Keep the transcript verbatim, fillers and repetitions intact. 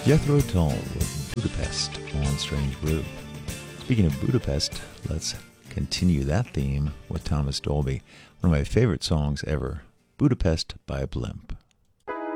Jethro Tull with Budapest on Strange Brew. Speaking of Budapest, let's continue that theme with Thomas Dolby, one of my favorite songs ever, Budapest by Blimp.